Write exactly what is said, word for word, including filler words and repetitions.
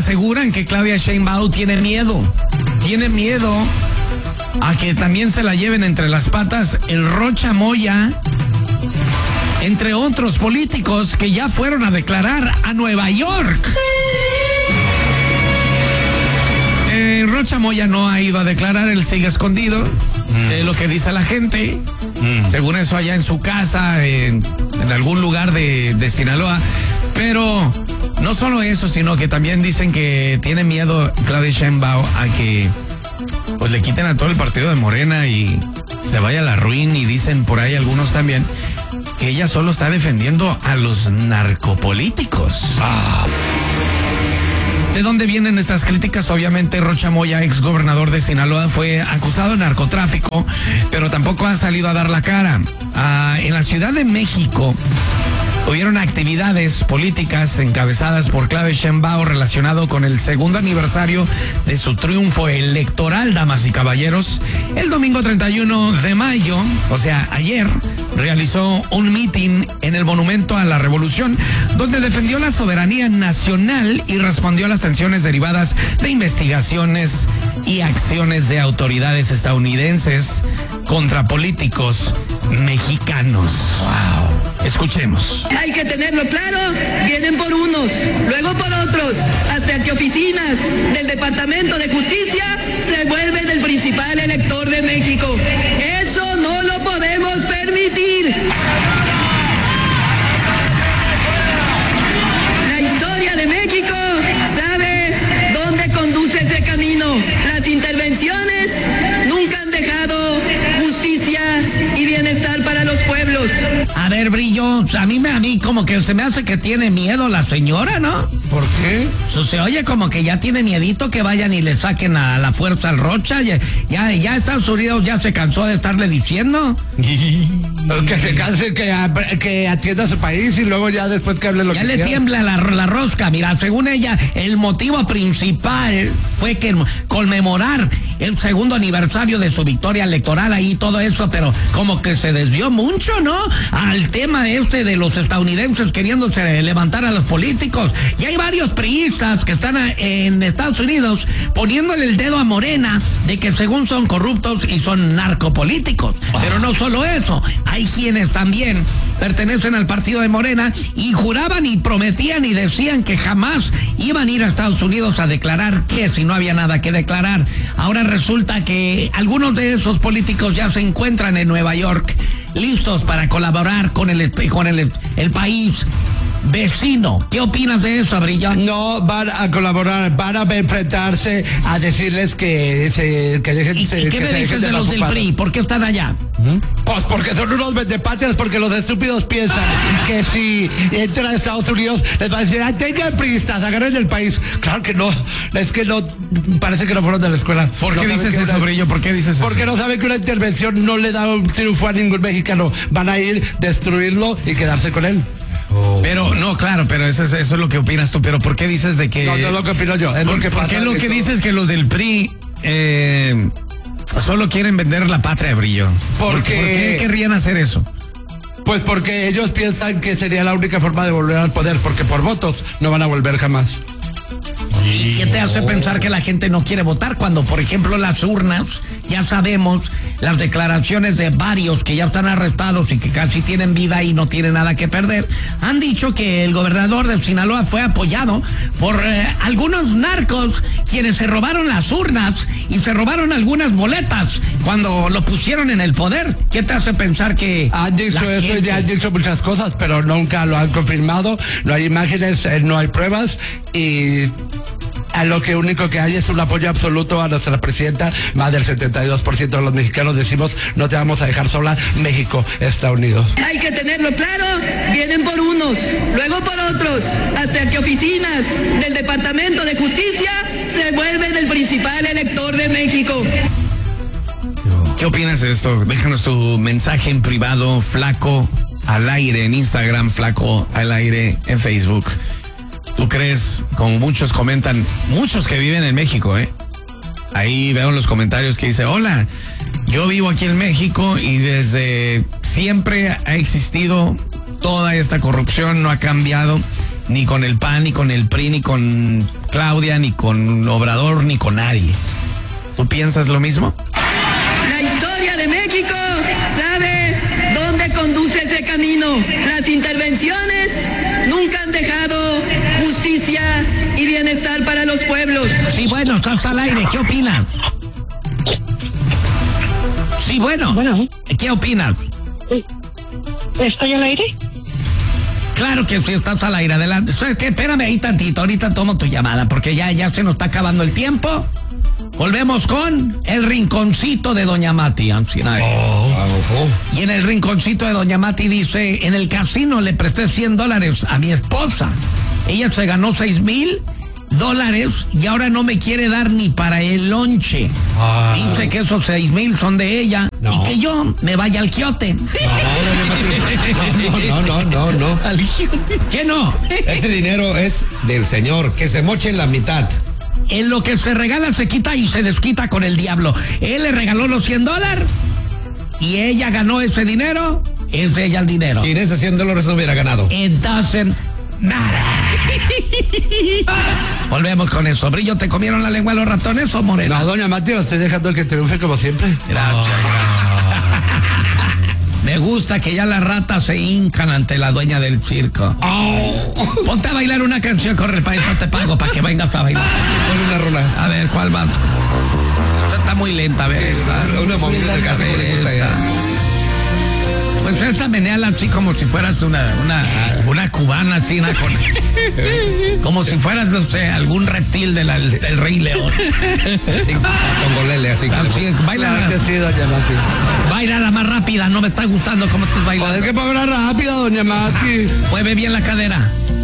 aseguran que Claudia Sheinbaum tiene miedo. Tiene miedo a que también se la lleven entre las patas el Rocha Moya, entre otros políticos que ya fueron a declarar a Nueva York. Eh, Rocha Moya no ha ido a declarar, él sigue escondido. Mm. Eh, lo que dice la gente, mm. según eso allá en su casa, en, en algún lugar de, de Sinaloa. Pero no solo eso, sino que también dicen que tiene miedo Claudia Sheinbaum a que pues le quiten a todo el partido de Morena y se vaya a la ruina, y dicen por ahí algunos también que ella solo está defendiendo a los narcopolíticos. Ah. ¿De dónde vienen estas críticas? Obviamente Rocha Moya, ex gobernador de Sinaloa, fue acusado de narcotráfico, pero tampoco ha salido a dar la cara. Ah, en la Ciudad de México hubieron actividades políticas encabezadas por Claudia Sheinbaum relacionado con el segundo aniversario de su triunfo electoral, damas y caballeros. El domingo treinta y uno de mayo, o sea, ayer, realizó un mitin en el Monumento a la Revolución, donde defendió la soberanía nacional y respondió a las tensiones derivadas de investigaciones y acciones de autoridades estadounidenses contra políticos mexicanos. Wow. Escuchemos. Hay que tenerlo claro, vienen por unos, luego por otros, hasta que oficinas del Departamento de Justicia se vuelven el principal elector de México. Eso no lo podemos permitir. La historia de México sabe dónde conduce ese camino. Las intervenciones nunca han dejado justicia y bienestar para los pueblos. A ver, Brillo, a mí, me, a mí como que se me hace que tiene miedo la señora, ¿no? ¿Por qué? So, se oye como que ya tiene miedito que vayan y le saquen a la fuerza al Rocha. Ya, ya, ya Estados Unidos ya se cansó de estarle diciendo. Que se canse, que, que atienda a su país y luego ya después que hable lo ya que le quiera. tiembla la, la rosca. Mira, según ella, el motivo principal fue que conmemorar el segundo aniversario de su victoria electoral ahí y todo eso, pero como que se desvió mucho, ¿no? Al tema este de los estadounidenses queriéndose levantar a los políticos. Y hay varios priistas que están en Estados Unidos poniéndole el dedo a Morena de que según son corruptos y son narcopolíticos. Pero no solo eso, hay quienes también pertenecen al partido de Morena y juraban y prometían y decían que jamás iban a ir a Estados Unidos a declarar que si no había nada que declarar. Ahora resulta que algunos de esos políticos ya se encuentran en Nueva York listos para colaborar con el, con el, el país vecino. ¿Qué opinas de eso, Brillo? No van a colaborar, van a enfrentarse a decirles que se que dejen. ¿Y, se, ¿y qué que me se dices de de los del P R I? ¿Por qué están allá? ¿Mm? Pues porque son unos vendepatrias, porque los estúpidos piensan que si entran a Estados Unidos les va a decir, ¡ay, tengan priistas, agarren el país! Claro que no, es que no, parece que no fueron de la escuela. ¿Por no qué dices eso, una, Brillo? ¿Por qué dices porque eso? Porque no saben que una intervención no le da un triunfo a ningún mexicano. Van a ir, destruirlo y quedarse con él. Oh. Pero, no, claro, pero eso es, eso es lo que opinas tú, pero ¿por qué dices de que...? No, no es lo que opino yo, es ¿Por, lo que ¿por pasa. qué lo que esto? dices que los del P R I eh, solo quieren vender la patria, Brillo? Porque... ¿Por, ¿Por qué querrían hacer eso? Pues porque ellos piensan que sería la única forma de volver al poder, porque por votos no van a volver jamás. ¿Y qué te hace pensar que la gente no quiere votar cuando, por ejemplo, las urnas, ya sabemos, las declaraciones de varios que ya están arrestados y que casi tienen vida y no tienen nada que perder, han dicho que el gobernador de Sinaloa fue apoyado por eh, algunos narcos quienes se robaron las urnas y se robaron algunas boletas cuando lo pusieron en el poder? ¿Qué te hace pensar que han dicho eso gente... y han dicho muchas cosas, pero nunca lo han confirmado? No hay imágenes, no hay pruebas y... A lo que único que hay es un apoyo absoluto a nuestra presidenta. Más del setenta y dos por ciento de los mexicanos decimos, no te vamos a dejar sola, México está unido. Hay que tenerlo claro, vienen por unos, luego por otros, hasta que oficinas del Departamento de Justicia se vuelven el principal elector de México. ¿Qué opinas de esto? Déjanos tu mensaje en privado, Flaco al aire en Instagram, Flaco al aire en Facebook. ¿Tú crees, como muchos comentan, muchos que viven en México, eh? Ahí veo en los comentarios que dice, hola, yo vivo aquí en México y desde siempre ha existido toda esta corrupción, no ha cambiado ni con el P A N, ni con el P R I, ni con Claudia, ni con Obrador, ni con nadie. ¿Tú piensas lo mismo? La historia de México sabe dónde conduce ese camino. Las intervenciones nunca han dejado justicia y bienestar para los pueblos. Sí, bueno, estás al aire. ¿Qué opinas? Sí, bueno. Bueno. ¿Qué opinas? ¿Estoy al aire? Claro que sí, estás al aire. Adelante. ¿Sabes qué? Espérame ahí tantito. Ahorita tomo tu llamada porque ya, ya se nos está acabando el tiempo. Volvemos con el rinconcito de Doña Mati. Oh, oh. Y en el rinconcito de Doña Mati dice, en el casino le presté cien dólares a mi esposa. Ella se ganó seis mil dólares y ahora no me quiere dar ni para el lonche. Ah. Dice que esos seis mil son de ella no. y que yo me vaya al quiote. No, no, no, no, no. ¿Qué no? Ese dinero es del señor, que se moche en la mitad. En lo que se regala se quita y se desquita con el diablo. Él le regaló los cien dólares y ella ganó ese dinero. Es de ella el dinero. Sin esos cien dólares no hubiera ganado. Entonces, nada. Volvemos con eso. Brillo, ¿te comieron la lengua los ratones o Morena? No, Doña Mati, estoy dejando el que triunfe como siempre. Gracias. Oh. Me gusta que ya las ratas se hincan ante la dueña del circo. Oh. Ponte a bailar una canción, corre, para eso te pago, para que vengas a bailar. Pon una rola. A ver, ¿cuál va? Esta está muy lenta, a ver. Sí, una movida de casa que le gusta ya. Pues esta meneala así como si fueras una, una, una cubana así, una con, como si fueras, no sé, algún reptil de la, del Rey León. Tongolele, así que. Así, baila, claro que sí, Doña Mati. Baila la más rápida, no me está gustando cómo estás bailando. Joder, que ponga rápida, Doña Mati. Mueve bien la cadera.